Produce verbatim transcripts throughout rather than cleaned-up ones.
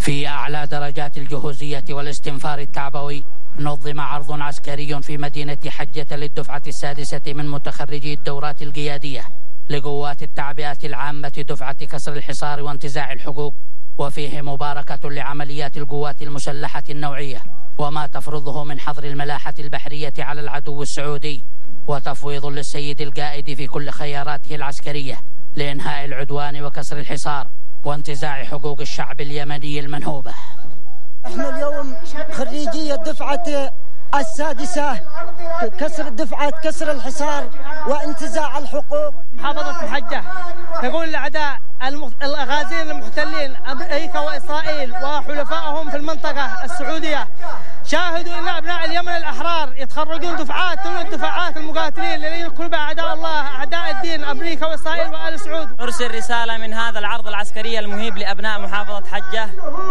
في أعلى درجات الجهوزية والاستنفار التعبوي نظم عرض عسكري في مدينة حجة للدفعة السادسة من متخرجي الدورات القيادية لقوات التعبئة العامة دفعة كسر الحصار وانتزاع الحقوق، وفيه مباركة لعمليات القوات المسلحة النوعية وما تفرضه من حظر الملاحة البحرية على العدو السعودي، وتفويض للسيد القائد في كل خياراته العسكرية لإنهاء العدوان وكسر الحصار وانتزاع حقوق الشعب اليمني المنهوبة. احنا اليوم خريجي الدفعة السادسة كسر دفعة كسر الحصار وانتزاع الحقوق. محافظة حجة تقول لأعداء الغازين المحتلين أمريكا وإسرائيل وحلفائهم في المنطقة السعودية، شاهدوا أن أبناء اليمن الأحرار يتخرجون دفعات من الدفعات المقاتلين الذين يكون بها أعداء الله أعداء الدين أمريكا وإسرائيل وآل سعود. نرسل رسالة من هذا العرض العسكري المهيب لأبناء محافظة حجة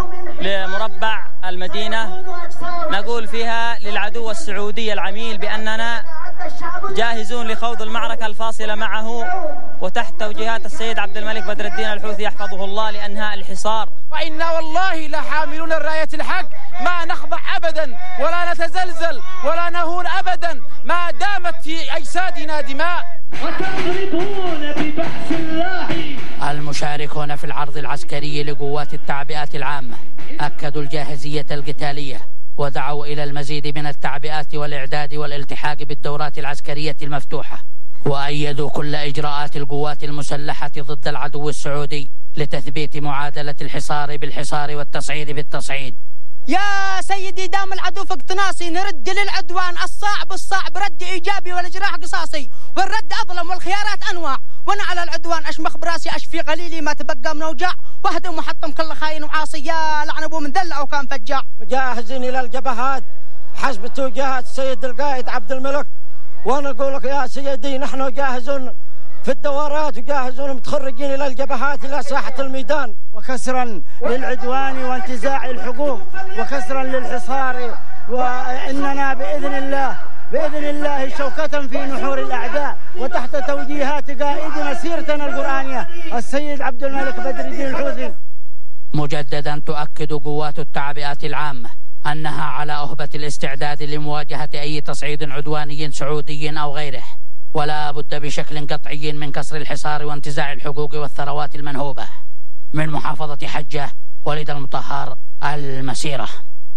لمربع المدينة، نقول فيها للعدو السعودي العميل بأننا جاهزون لخوض المعركة الفاصلة معه وتحت توجيهات السيد عبد الملك بدر الدين الحوثي يحفظه الله لأنهاء الحصار. وإنا والله لحاملون الراية الحق، ما نخضع أبدا ولا نتزلزل ولا نهون أبدا ما دامت في أجسادنا دماء. وتضربون ببأس الله. المشاركون في العرض العسكري لقوات التعبئة العامة أكدوا الجاهزية القتالية ودعوا إلى المزيد من التعبئات والإعداد والالتحاق بالدورات العسكرية المفتوحة، وأيدوا كل إجراءات القوات المسلحة ضد العدو السعودي لتثبيت معادلة الحصار بالحصار والتصعيد بالتصعيد. يا سيدي دام العدو في اقتناصي نرد للعدوان الصعب الصعب رد إيجابي والجراح قصاصي، والرد أظلم والخيارات أنواع، وانا على العدوان اشمخ براسي اشفي قليلي ما تبقى من اوجاع، واهدم محطم كل خاين وعاصي يا لعن ابو من دل او كان فجاع. مجاهزين الى الجبهات حسب توجيهات السيد القائد عبد الملك، وانا اقول لك يا سيدي نحن جاهزون في الدورات وجاهزون متخرجين الى الجبهات الى ساحه الميدان، وكسرا للعدوان وانتزاع الحقوق وكسرا للحصار، واننا باذن الله بإذن الله شوكة في نحور الأعداء وتحت توجيهات قائدنا سيرتنا القرآنية السيد عبد الملك بدر الدين الحوثي. مجددا تؤكد قوات التعبئة العامة أنها على أهبة الاستعداد لمواجهة أي تصعيد عدواني سعودي أو غيره، ولا بد بشكل قطعي من كسر الحصار وانتزاع الحقوق والثروات المنهوبة. من محافظة حجة وليد المطهر، المسيرة.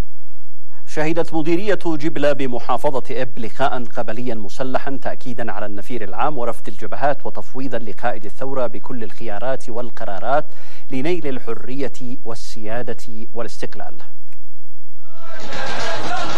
شهدت مديرية جبلة بمحافظة إب لقاء قبليا مسلحا تأكيدا على النفير العام ورفض الجبهات وتفويضا لقائد الثورة بكل الخيارات والقرارات لنيل الحرية والسيادة والاستقلال.